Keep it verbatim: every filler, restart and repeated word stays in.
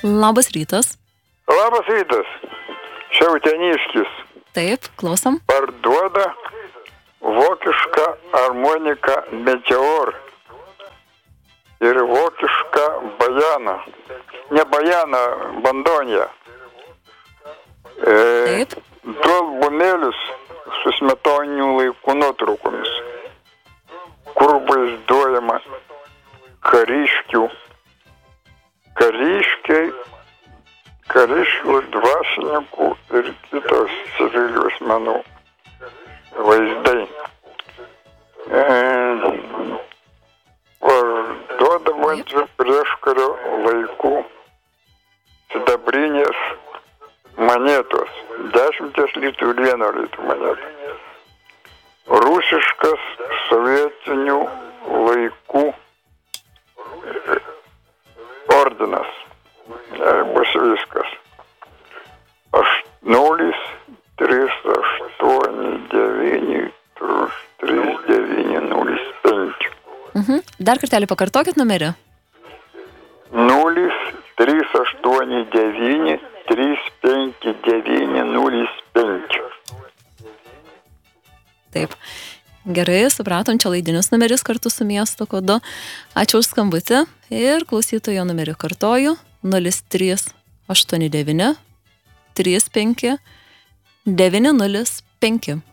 Labas rytas. Labas rytas. Šiauteniškis. Taip, klausom. Parduoda vokišką harmoniką Meteor ir vokišką bajaną. Ne bajaną, bandoniją. E, Taip. Du albumėlius su smetoninių laikų nuotraukomis, kur vaizduojama kariškių, kariškiai, kariškių dvasininkų ir kitos civilių asmenų vaizdai. E, Parduodama dvi prieškario laikų sidabrinės monetos, dešimties litų ir vieno litų moneta. Rusiškas sovietinių laikų ordinas. Bus viskas. nulis trys aštuoni devyni trys devyni nulis penki. Mhm. Dar kartelį pakartokit numerį. nulis trys aštuoni devyni trys penki devyni nulis penki. Taip. Gerai, supratom, čia laidinis numeris kartu su miesto kodu. Ačiū už skambutį ir klausytojo numerį kartoju. nulis trys aštuoni devyni trys penki devyni nulis penki.